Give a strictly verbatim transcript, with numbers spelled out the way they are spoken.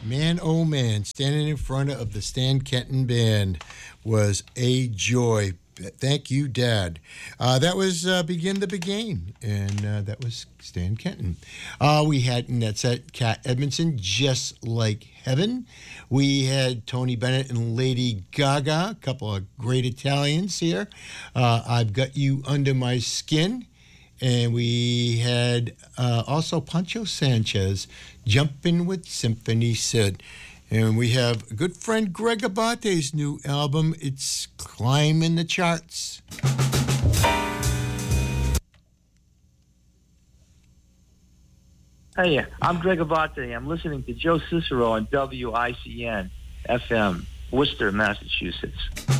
Man, oh man, standing in front of the Stan Kenton Band was a joy. Thank you, Dad. Uh, that was uh, Begin the Beguine, and uh, that was Stan Kenton. Uh, we had, and that's at Cat Edmondson, Just Like Heaven. We had Tony Bennett and Lady Gaga, a couple of great Italians here. Uh, I've Got You Under My Skin. And we had uh, also Pancho Sanchez, Jumpin' with Symphony Sid. And we have good friend Greg Abate's new album, It's Climbing the Charts. Hey, I'm Greg Abate. I'm listening to Joe Cicero on W I C N F M, Worcester, Massachusetts.